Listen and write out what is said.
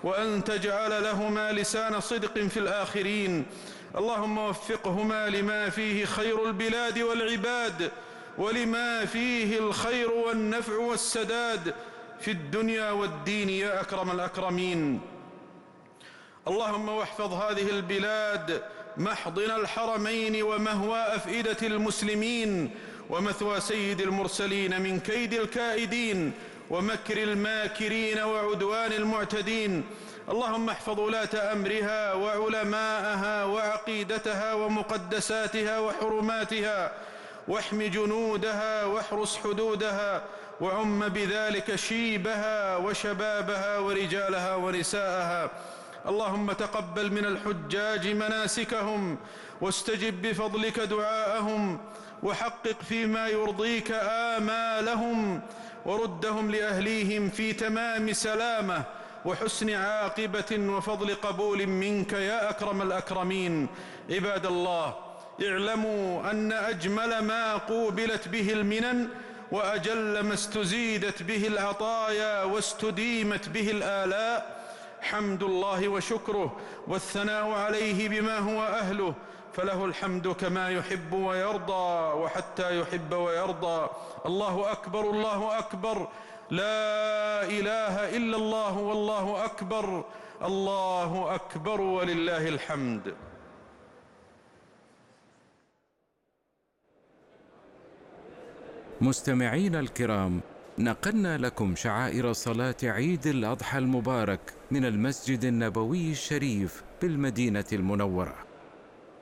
وأن تجعل لهما لسان صدق في الآخرين. اللهم وفقهما لما فيه خير البلاد والعباد، ولما فيه الخير والنفع والسداد في الدنيا والدين يا أكرم الأكرمين. اللهم واحفظ هذه البلاد محضن الحرمين ومهوى أفئدة المسلمين ومثوى سيد المرسلين من كيد الكائدين ومكر الماكرين وعدوان المعتدين. اللهم احفظ ولاة أمرها وعلماءها وعقيدتها ومقدساتها وحرماتها، واحم جنودها واحرس حدودها، وعم بذلك شيبها وشبابها ورجالها ونساءها. اللهم تقبل من الحجاج مناسكهم، واستجب بفضلك دعاءهم، وحقق فيما يرضيك آمالهم، وردهم لأهليهم في تمام سلامة وحسن عاقبة وفضل قبول منك يا أكرم الأكرمين. عباد الله، اعلموا أن أجمل ما قوبلت به المنن وأجل ما استزيدت به العطايا واستديمت به الآلاء حمد الله وشكره والثناء عليه بما هو أهله، فله الحمد كما يحب ويرضى وحتى يحب ويرضى. الله أكبر، الله أكبر، لا إله إلا الله، والله أكبر، الله أكبر ولله الحمد. مستمعين الكرام، نقلنا لكم شعائر صلاة عيد الأضحى المبارك من المسجد النبوي الشريف بالمدينة المنورة.